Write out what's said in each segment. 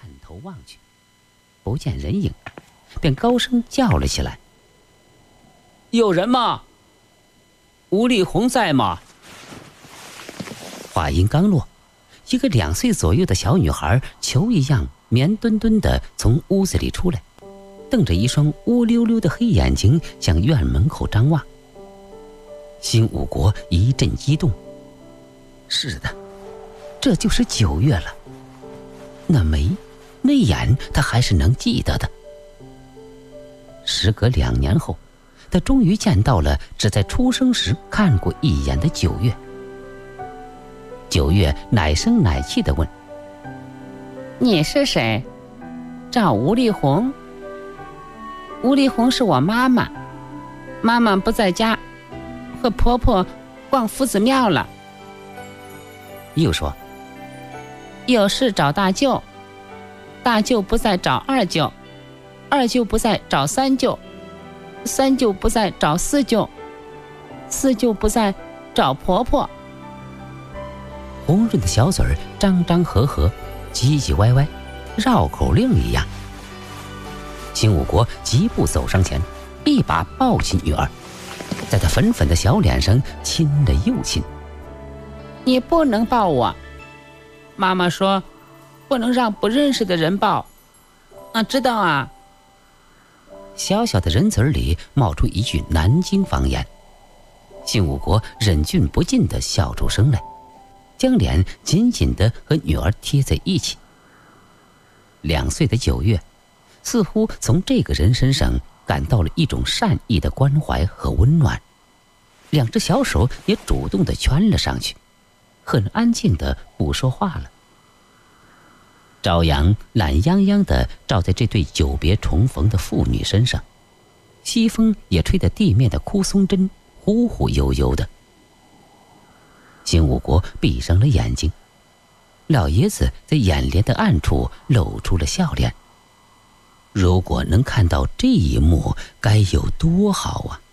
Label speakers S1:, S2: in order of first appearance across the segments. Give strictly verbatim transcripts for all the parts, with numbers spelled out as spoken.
S1: 头望去，不见人影，便高声叫了起来：“有人吗？吴丽红在吗？”话音刚落，一个两岁左右的小女孩球一样绵墩墩地从屋子里出来，瞪着一双乌溜溜的黑眼睛向院门口张望。新武国一阵激动，是的，这就是九月了。那眉那眼他还是能记得的。时隔两年后，他终于见到了只在出生时看过一眼的九月。九月奶声奶气地问：“
S2: 你是谁？找吴丽红。吴丽红是我妈妈，妈妈不在家，和婆婆逛夫子庙了。”
S1: 又说：“
S2: 有事找大舅，大舅不在找二舅，二舅不在找三舅，三舅不在找四舅，四舅不在找婆婆。”
S1: 红润的小嘴儿张张合合，唧唧歪歪，绕口令一样。新武国疾步走上前，一把抱起女儿，在她粉粉的小脸上亲了又亲。
S2: “你不能抱我，妈妈说不能让不认识的人抱啊，知道啊？”
S1: 小小的人嘴里冒出一句南京方言。新武国忍俊不禁地笑出声来，将脸紧紧地和女儿贴在一起。两岁的九月似乎从这个人身上感到了一种善意的关怀和温暖，两只小手也主动地圈了上去，很安静地不说话了。朝阳懒洋洋地照在这对久别重逢的父女身上，西风也吹得地面的枯松针忽忽悠悠的。新武国闭上了眼睛，老爷子在眼帘的暗处露出了笑脸。如果能看到这一幕，该有多好啊！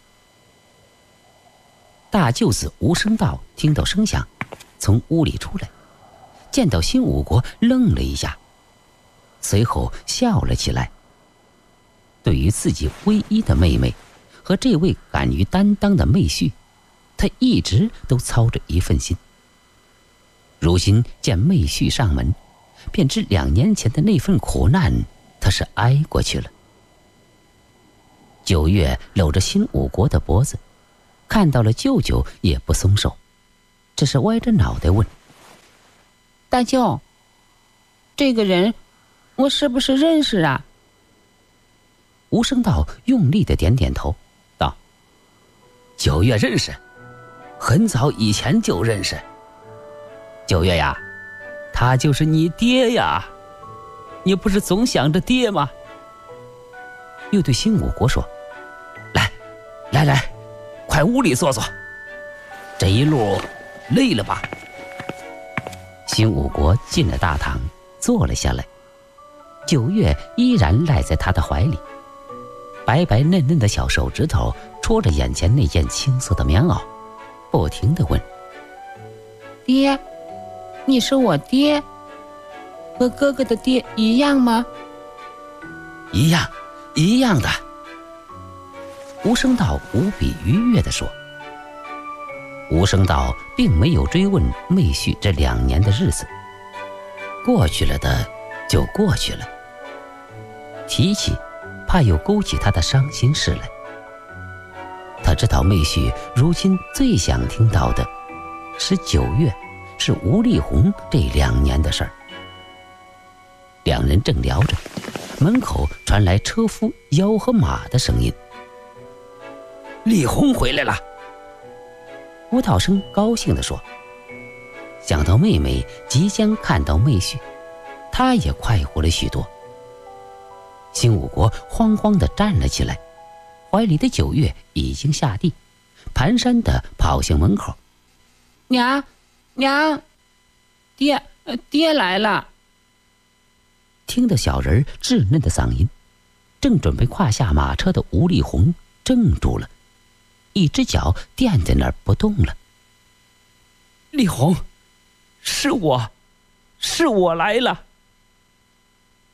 S1: 大舅子吴声道听到声响，从屋里出来，见到新武国愣了一下，随后笑了起来。对于自己唯一的妹妹和这位敢于担当的妹婿，他一直都操着一份心。如今见妹婿上门，便知两年前的那份苦难他是挨过去了。九月搂着新武国的脖子，看到了舅舅也不松手，只是歪着脑袋问：“
S2: 大舅，这个人我是不是认识啊？”
S1: 吴声道用力的点点头，道：“九月认识，很早以前就认识。九月呀，他就是你爹呀，你不是总想着爹吗？”又对新武国说：“来，来来，快屋里坐坐，这一路累了吧？”新武国进了大堂，坐了下来。九月依然赖在他的怀里，白白嫩嫩的小手指头戳着眼前那件青色的棉袄，不停地问：“
S2: 爹，你是我爹，和哥哥的爹一样吗？”“
S1: 一样，一样的。”吴声道无比愉悦地说。吴声道并没有追问妹婿这两年的日子，过去了的就过去了，提起怕又勾起他的伤心事来。他知道妹婿如今最想听到的是九月，是吴丽红这两年的事儿。两人正聊着，门口传来车夫吆喝马的声音：“丽红回来了。”吴道生高兴地说。想到妹妹即将看到妹婿，他也快活了许多。新武国慌慌地站了起来，怀里的九月已经下地，蹒跚地跑向门口：“
S2: 娘，娘，爹，爹来了。”
S1: 听得小人稚嫩的嗓音，正准备跨下马车的吴丽红怔住了，一只脚垫在那儿不动了。“丽红，是我，是我来了。”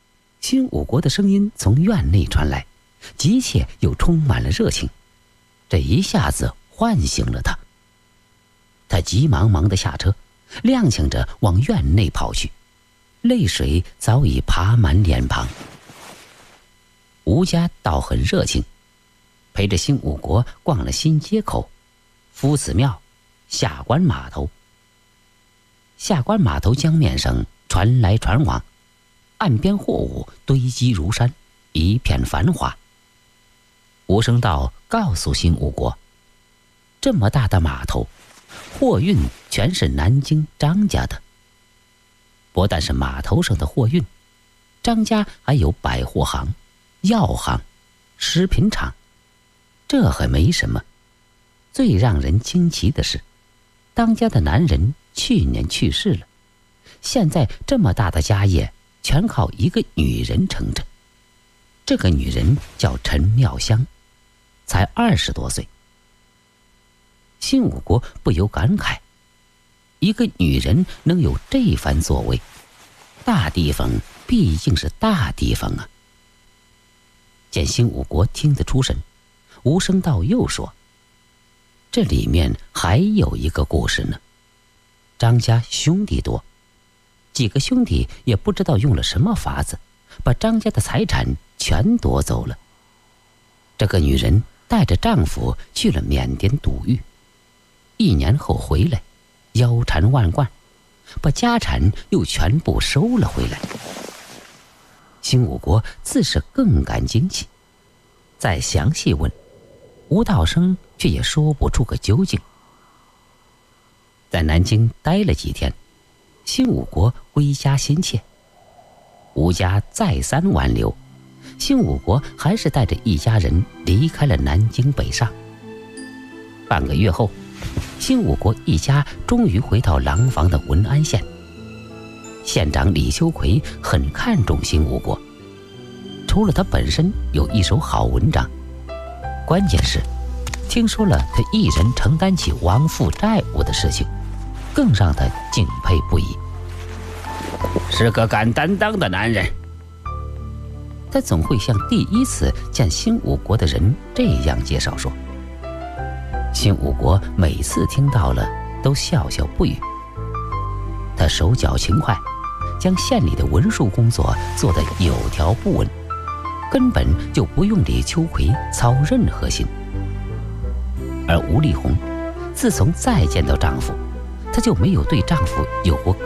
S1: 新武国的声音从院内传来，急切又充满了热情，这一下子唤醒了他。他急忙忙地下车，踉跄着往院内跑去，泪水早已爬满脸庞。吴家倒很热情，陪着新武国逛了新街口、夫子庙、下关码头。下关码头江面上船来船往，岸边货物堆积如山，一片繁华。吴声道告诉新武国，这么大的码头，货运全是南京张家的。不但是码头上的货运，张家还有百货行、药行、食品厂。这还没什么，最让人惊奇的是，当家的男人去年去世了，现在这么大的家业全靠一个女人撑着。这个女人叫陈妙香，才二十多岁。新武国不由感慨，一个女人能有这番作为，大地方毕竟是大地方啊。见新武国听得出神，吴声道又说，这里面还有一个故事呢。张家兄弟多，几个兄弟也不知道用了什么法子，把张家的财产全夺走了。这个女人带着丈夫去了缅甸赌玉，一年后回来，腰缠万贯，把家产又全部收了回来。新武国自是更感惊奇，再详细问，吴道生却也说不出个究竟。在南京待了几天，新武国归家心切，吴家再三挽留，新武国还是带着一家人离开了南京北上。半个月后，新武国一家终于回到廊坊的文安县。县长李修奎很看重新武国，除了他本身有一手好文章，关键是听说了他一人承担起亡父债务的事情，更让他敬佩不已。是个敢担当的男人。他总会向第一次见新武国的人这样介绍说。新武国每次听到了都笑笑不语。他手脚勤快，将县里的文书工作做得有条不紊，根本就不用李秋奎操任何心。而吴丽红自从再见到丈夫，她就没有对丈夫有过